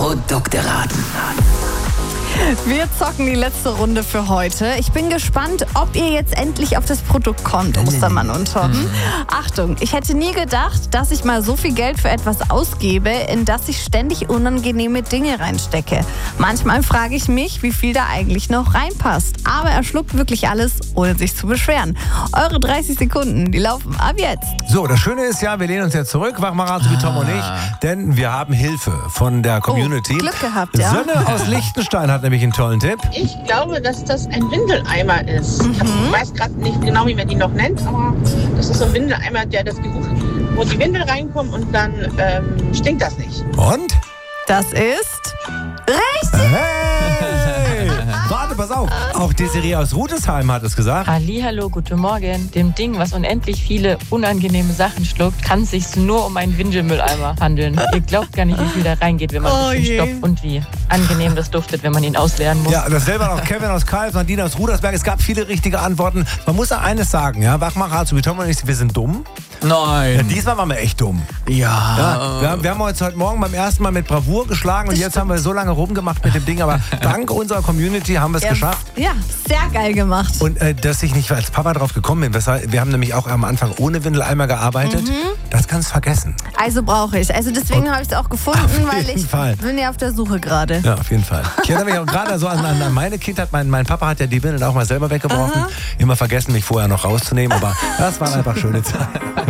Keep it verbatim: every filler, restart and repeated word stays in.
Produkte raten. Wir zocken die letzte Runde für heute. Ich bin gespannt, ob ihr jetzt endlich auf das Produkt kommt, Ostermann und Torben. Mhm. Achtung, ich hätte nie gedacht, dass ich mal so viel Geld für etwas ausgebe, in das ich ständig unangenehme Dinge reinstecke. Manchmal frage ich mich, wie viel da eigentlich noch reinpasst. Aber er schluckt wirklich alles, ohne sich zu beschweren. Eure dreißig Sekunden, die laufen ab jetzt. So, das Schöne ist ja, wir lehnen uns jetzt zurück, Wachmacher, so wie Tom und ich, denn wir haben Hilfe von der Community. Oh, Glück gehabt, ja. Sönne aus Liechtenstein hat nämlich einen tollen Tipp. Ich glaube, dass das ein Windeleimer ist. Mhm. Ich weiß gerade nicht genau, wie man ihn noch nennt, aber das ist so ein Windeleimer, der das Geruch, wo die Windel reinkommen und dann ähm, stinkt das nicht. Und? Das ist richtig. Hey! Warte, pass auf. Auch Desiree aus Rudesheim hat es gesagt. Hallihallo, guten Morgen. Dem Ding, was unendlich viele unangenehme Sachen schluckt, kann es sich nur um einen Windelmülleimer handeln. Ihr glaubt gar nicht, wie viel da reingeht, wenn man Oh ein bisschen je. stopft und wie angenehm das duftet, wenn man ihn ausleeren muss. Ja, dasselbe auch Kevin aus Kalf, Nadine aus Rudersberg. Es gab viele richtige Antworten. Man muss ja eines sagen, ja, Wachmacher, so wie Tom und ich, wir sind dumm. Nein. Ja, diesmal waren wir echt dumm. Ja. Ja, wir, haben, wir haben uns heute Morgen beim ersten Mal mit Bravour geschlagen und Das jetzt stimmt. haben wir so lange rumgemacht mit dem Ding, aber dank unserer Community haben wir es Ja, geschafft. Ja, sehr geil gemacht. Und äh, dass ich nicht als Papa drauf gekommen bin, weshalb, wir haben nämlich auch am Anfang ohne Windeleimer gearbeitet, das kannst du vergessen. Also brauche ich. Also deswegen habe ich es auch gefunden, Auf weil jeden ich Fall. bin ja auf der Suche gerade. Ja, auf jeden Fall. Ich erinnere mich auch gerade so an, an, an meine Kindheit. Mein, mein Papa hat ja die Windeln auch mal selber weggeworfen. Immer vergessen, mich vorher noch rauszunehmen, aber das waren einfach schöne Zeiten.